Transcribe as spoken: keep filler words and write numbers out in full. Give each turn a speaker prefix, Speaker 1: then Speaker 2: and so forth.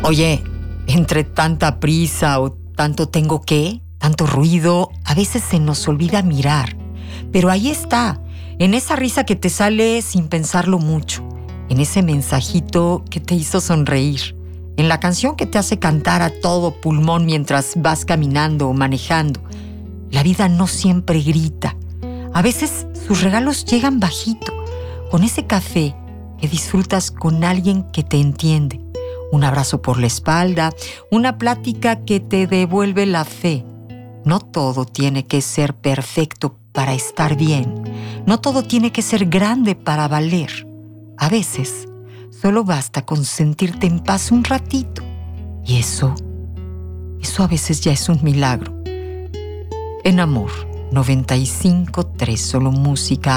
Speaker 1: Oye, entre tanta prisa o tanto tengo que, tanto ruido, a veces se nos olvida mirar. Pero ahí está, en esa risa que te sale sin pensarlo mucho, en ese mensajito que te hizo sonreír, en la canción que te hace cantar a todo pulmón mientras vas caminando o manejando. La vida no siempre grita. A veces sus regalos llegan bajito, con ese café que disfrutas con alguien que te entiende. Un abrazo por la espalda, una plática que te devuelve la fe. No todo tiene que ser perfecto para estar bien. No todo tiene que ser grande para valer. A veces, solo basta con sentirte en paz un ratito. Y eso, eso a veces ya es un milagro. En Amor noventa y cinco punto tres, solo música.